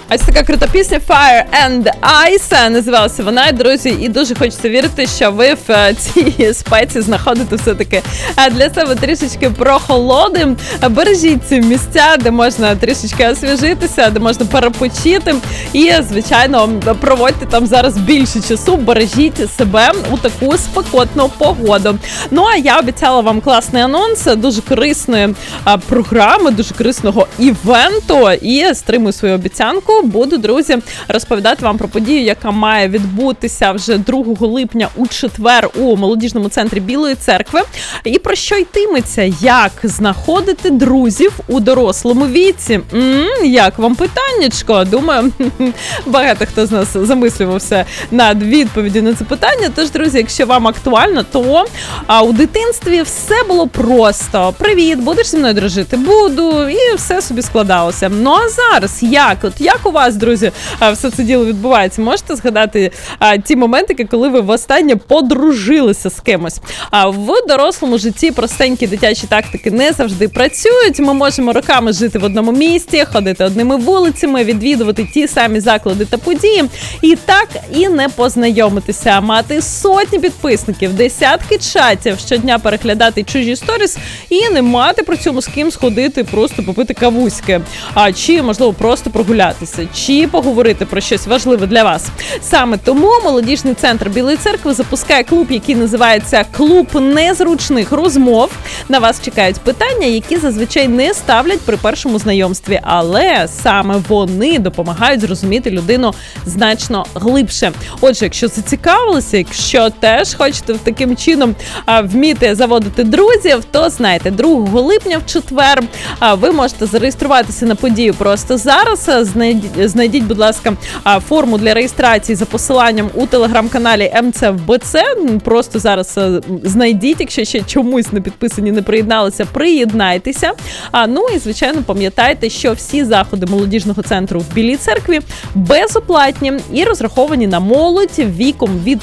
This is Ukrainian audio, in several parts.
Ось така крута пісня Fire and Ice називалася вона, друзі, і дуже хочеться вірити, що ви в цій спеці знаходите все-таки для себе трішечки прохолоди. Бережіть ці місця, де можна трішечки освіжитися, де можна перепочити і, звичайно, проводьте там зараз більше часу, бережіть себе у таку спекотну погоду. Ну, а я обіцяла вам класний анонс дуже корисної програми, дуже корисного івенту, і стримую свою обіцянку. Буду, друзі, розповідати вам про подію, яка має відбутися вже 2 липня у четвер у молодіжному центрі Білої Церкви. І про що йтиметься? Як знаходити друзів у дорослому віці? Як вам питаннячко? Думаю, багато хто з нас замислювався над відповіді на це питання. Тож, друзі, якщо вам актуально, то у дитинстві все було просто. Привіт, будеш зі мною дружити? Буду. І все собі складалося. Ну а зараз як? Як у вас, друзі, все це діло відбувається? Можете згадати ті моменти, коли ви востаннє подружилися з кимось? В дорослому житті простенькі дитячі тактики не завжди працюють. Ми можемо роками жити в одному місті, ходити одними вулицями, відвідувати ті самі заклади та події. І так і не познайомитися, мати сотні підписників, десятки чатів, щодня переглядати чужі сторіс і не мати при цьому з ким сходити, просто попити кавуськи. Чи, можливо, просто прогулятися, чи поговорити про щось важливе для вас. Саме тому молодіжний центр Білої Церкви запускає клуб, який називається «Клуб незручних розмов». На вас чекають питання, які зазвичай не ставлять при першому знайомстві, але саме вони допомагають зрозуміти людину значно глибше. Отже, якщо зацікавилися, якщо теж хочете таким чином вміти заводити друзів, то знайте, 2 липня в четвер ви можете зареєструватися на подію просто зараз. Знайдіть, будь ласка, форму для реєстрації за посиланням у телеграм-каналі МЦФБЦ. Просто зараз знайдіть, якщо ще чомусь не підписані, не приєдналися, приєднайтеся. Ну і, звичайно, пам'ятайте, що всі заходи молодіжного центру в Білій Церкві безоплатні і розраховані на молодь віком від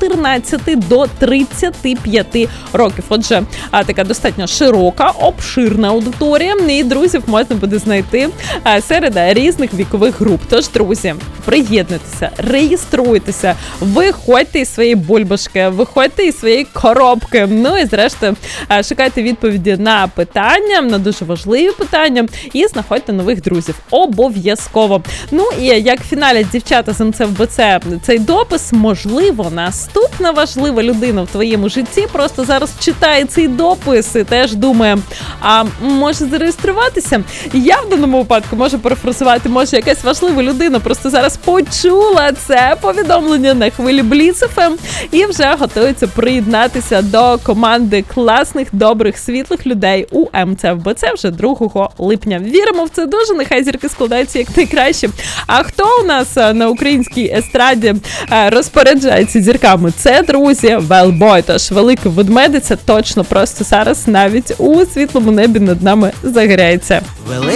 14 до 35 років. Отже, така достатньо широка, обширна аудиторія, і друзів можна буде знайти серед різних вікових груп. Тож, друзі, приєднуйтеся, реєструйтеся, виходьте із своєї бульбашки, виходьте із своєї коробки, ну і зрештою шукайте відповіді на питання, на дуже важливі питання, і знаходьте нових друзів. Обов'язково. Ну і як фіналять дівчата з МЦФБЦ цей допис, можливо, наступна важлива людина в твоєму житті просто зараз читає цей допис і теж думає, а може зареєструватися? Я в даному випадку можу перефразувати, може якась важлива людина просто зараз почула це повідомлення на хвилі Бліц ФМ і вже готується приєднатися до команди класних, добрих, світлих людей у МЦФБЦ вже 2 липня. Віримо в це дуже, нехай зірки складаються як найкраще. А хто у нас на українській естраді розпоряджається зірками? Це, друзі, Велбой. Тож велика ведмедиця точно просто зараз навіть у світлому небі над нами загоряється.